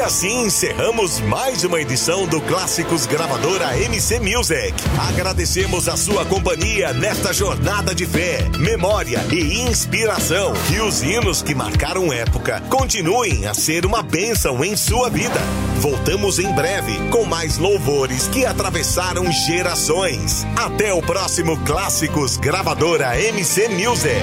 assim encerramos mais uma edição do Clássicos Gravadora MC Music. Agradecemos a sua companhia nesta jornada de fé, memória e inspiração. Que os hinos que marcaram época continuem a ser uma bênção em sua vida. Voltamos em breve com mais louvores que atravessaram gerações. Até o próximo Clássicos Gravadora MC Music.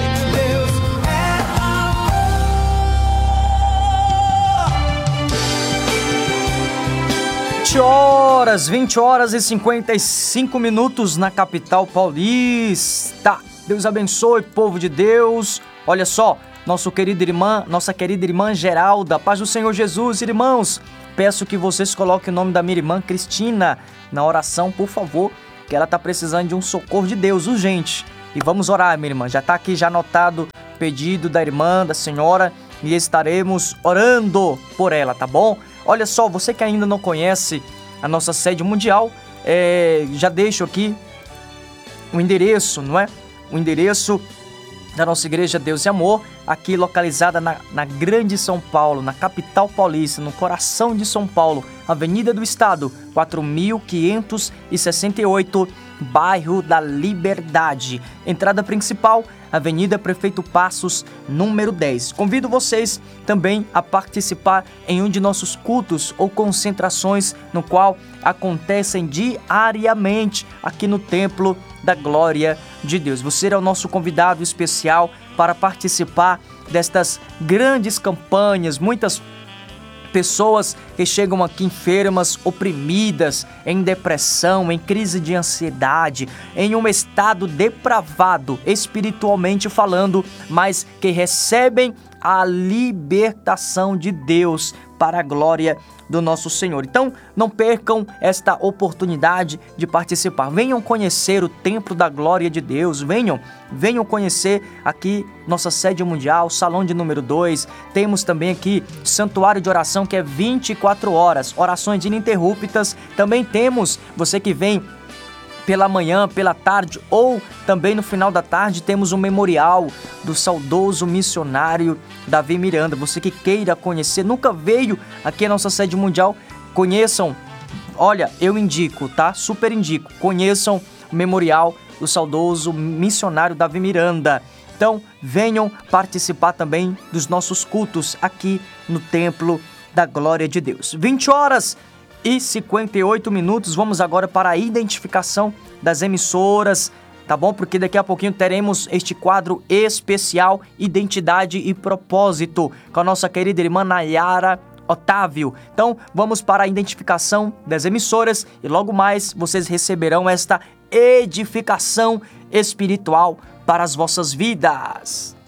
20 horas e 55 minutos na capital paulista. Deus abençoe, povo de Deus. Olha só, nossa querida irmã Geralda, paz do Senhor Jesus, irmãos. Peço que vocês coloquem o nome da minha irmã Cristina na oração, por favor, que ela está precisando de um socorro de Deus urgente. E vamos orar, minha irmã. Já está aqui já anotado o pedido da irmã, da senhora, e estaremos orando por ela, tá bom? Olha só, você que ainda não conhece a nossa sede mundial, já deixo aqui o endereço, não é? O endereço da nossa igreja Deus e Amor, aqui localizada na Grande São Paulo, na capital paulista, no coração de São Paulo, Avenida do Estado, 4568, bairro da Liberdade. Entrada principal, Avenida Prefeito Passos, número 10. Convido vocês também a participar em um de nossos cultos ou concentrações, no qual acontecem diariamente aqui no Templo da Glória de Deus. Você é o nosso convidado especial para participar destas grandes campanhas. Muitas pessoas que chegam aqui enfermas, oprimidas, em depressão, em crise de ansiedade, em um estado depravado, espiritualmente falando, mas que recebem a libertação de Deus para a glória do nosso Senhor. Então, não percam esta oportunidade de participar. Venham conhecer o Templo da Glória de Deus. Venham conhecer aqui nossa sede mundial, salão de número 2. Temos também aqui santuário de oração que é 24 horas, orações ininterruptas. Também temos, você que vem pela manhã, pela tarde ou também no final da tarde, temos um memorial do saudoso missionário Davi Miranda. Você que queira conhecer, nunca veio aqui à nossa sede mundial, conheçam, olha, eu indico, tá? Super indico, conheçam o memorial do saudoso missionário Davi Miranda. Então, venham participar também dos nossos cultos aqui no Templo da Glória de Deus. 20 horas e 58 minutos, vamos agora para a identificação das emissoras, tá bom? Porque daqui a pouquinho teremos este quadro especial, Identidade e Propósito, com a nossa querida irmã Nayara Otávio. Então, vamos para a identificação das emissoras e logo mais vocês receberão esta edificação espiritual para as vossas vidas.